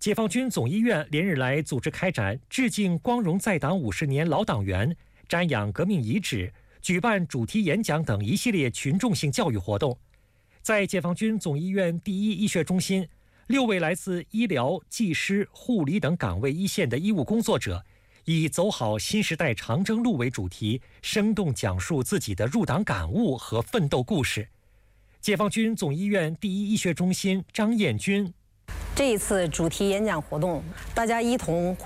解放军总医院连日来组织开展致敬光荣在党50年老党员、瞻仰革命遗址、举办主题演讲等一系列群众性教育活动。在解放军总医院第一医学中心，6位来自医疗、技师、护理等岗位一线的医务工作者，以走好新时代长征路为主题，生动讲述自己的入党感悟和奋斗故事。解放军总医院第一医学中心张艳军： 这一次主题演讲活动，大家一同